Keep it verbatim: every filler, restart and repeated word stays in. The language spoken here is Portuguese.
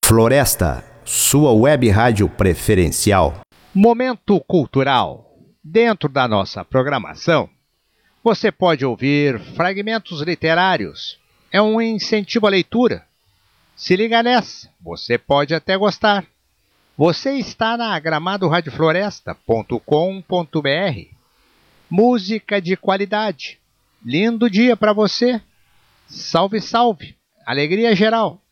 Floresta, sua web rádio preferencial. Momento cultural. Dentro da nossa programação, você pode ouvir fragmentos literários. É um incentivo à leitura. Se liga nessa, você pode até gostar. Você está na gramado rádio floresta ponto com ponto br. Música de qualidade. Lindo dia para você. Salve, salve. Alegria geral.